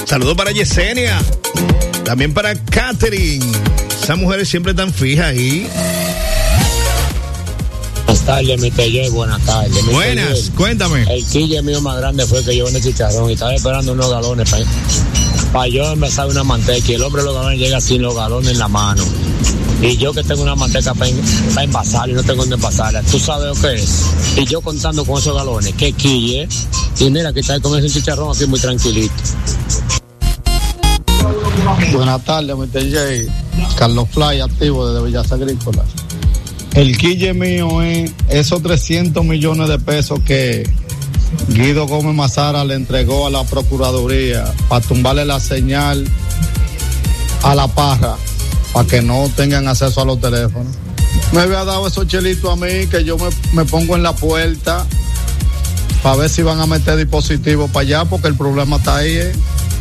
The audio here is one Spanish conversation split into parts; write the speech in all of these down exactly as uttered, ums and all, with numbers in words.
Saludos para Yesenia. También para Catherine. Esas mujeres siempre tan fijas ahí. Buenas tardes, mi Telle, buenas tardes. Mi Buenas, Telle, cuéntame. el quille mío más grande fue que yo en el chicharrón y estaba esperando unos galones para pa yo envasar una manteca y el hombre de los galones llega sin los galones en la mano. Y yo que tengo una manteca para pa envasar y no tengo dónde envasarla. ¿Tú sabes lo que es? Y yo contando con esos galones, qué quille. Y mira que está con ese chicharrón aquí muy tranquilito. Buenas tardes, mister J. Carlos Fly, activo desde Villas Agrícolas. El quille mío es esos trescientos millones de pesos que Guido Gómez Mazara le entregó a la Procuraduría para tumbarle la señal a la Parra, para que no tengan acceso a los teléfonos. Me había dado esos chelitos a mí, que yo me, me pongo en la puerta para ver si van a meter dispositivos para allá, porque el problema está ahí, ¿eh?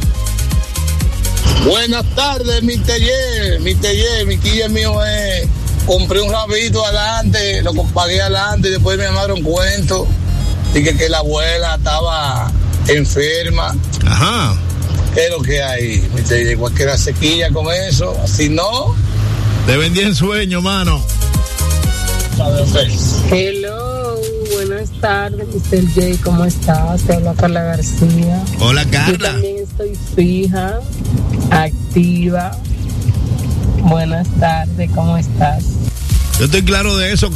Buenas tardes, mister Ye, mister Ye, mi quille mío es, compré un rabito adelante, lo pagué adelante y después me llamaron cuento, dije que la abuela estaba enferma. Ajá. ¿Qué es lo que hay, mister Ye? Cualquiera sequilla con eso, si no... Te vendí en sueño, mano. Hello, buenas tardes, mister J, ¿cómo estás? Te habla Carla García. Hola, Carla. Yo también estoy fija, activa. Buenas tardes, ¿cómo estás? Yo estoy claro de eso,